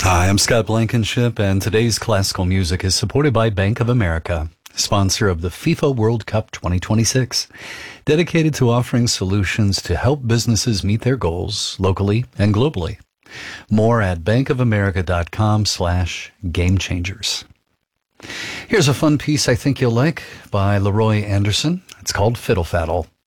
Hi, I'm Scott Blankenship, and today's classical music is supported by Bank of America, sponsor of the FIFA World Cup 2026, dedicated to offering solutions to help businesses meet their goals locally and globally. More at bankofamerica.com/gamechangers. Here's a fun piece I think you'll like by Leroy Anderson. It's called Fiddle Faddle.